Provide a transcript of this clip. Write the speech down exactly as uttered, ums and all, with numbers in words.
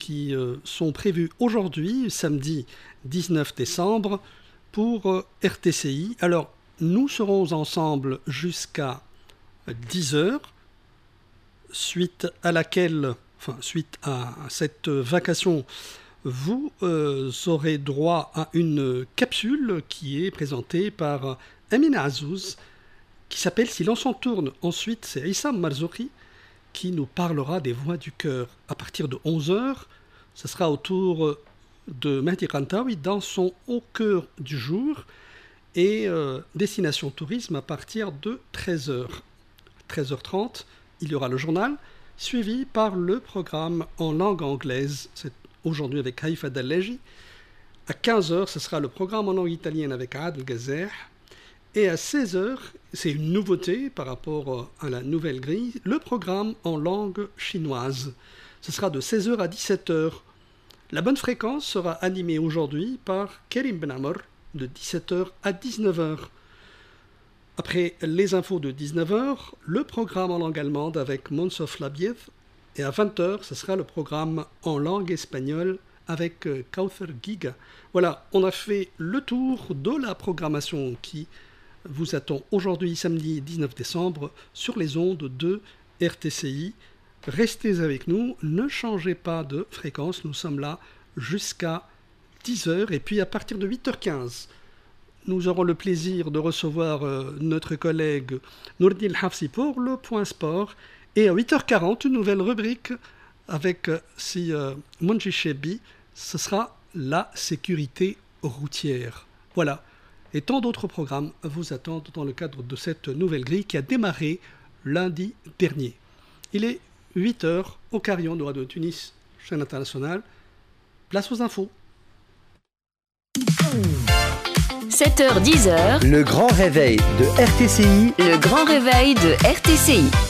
qui euh, sont prévues aujourd'hui, samedi dix-neuf décembre, pour euh, R T C I. Alors, nous serons ensemble jusqu'à dix heures, suite à laquelle, enfin, suite à cette vacation, vous euh, aurez droit à une capsule qui est présentée par Amina Azzouz, qui s'appelle « Silence en tourne ». Ensuite, c'est Issa Marzouki qui nous parlera des voix du cœur. À partir de onze heures, ce sera au tour de Mehdi Kantaoui dans son « Au cœur du jour » et euh, Destination Tourisme à partir de treize heures. treize heures trente, il y aura le journal, suivi par le programme en langue anglaise. C'est aujourd'hui avec Haïfa Dalleji. À quinze heures, ce sera le programme en langue italienne avec Adel Gazer. Et à seize heures, c'est une nouveauté par rapport à la nouvelle grille, le programme en langue chinoise. Ce sera de seize heures à dix-sept heures. La bonne fréquence sera animée aujourd'hui par Kerim Benamor de dix-sept heures à dix-neuf heures. Après les infos de dix-neuf heures, le programme en langue allemande avec Monsof Labiev. Et à vingt heures, ce sera le programme en langue espagnole avec Kauthar Giga. Voilà, on a fait le tour de la programmation qui vous attend aujourd'hui, samedi dix-neuf décembre, sur les ondes de R T C I. Restez avec nous, ne changez pas de fréquence, nous sommes là jusqu'à dix heures. Et puis à partir de huit heures quinze, nous aurons le plaisir de recevoir euh, notre collègue Nourdine Hafsi pour le Point Sport. Et à huit heures quarante, une nouvelle rubrique avec euh, si euh, Monji Chebi, ce sera la sécurité routière. Voilà. Et tant d'autres programmes vous attendent dans le cadre de cette nouvelle grille qui a démarré lundi dernier. Il est huit heures au Carillon de Radio Tunis, chaîne internationale. Place aux infos. sept heures dix. Le grand réveil de R T C I. Le grand réveil de R T C I.